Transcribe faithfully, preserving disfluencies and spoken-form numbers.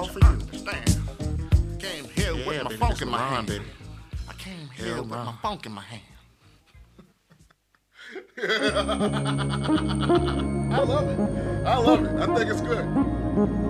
all for you. Understand? Came here Yeah, with my baby, funk this in my Ron, hand. baby. I came here Hell with no. my funk in my hand. I love it. I love it. I think it's good.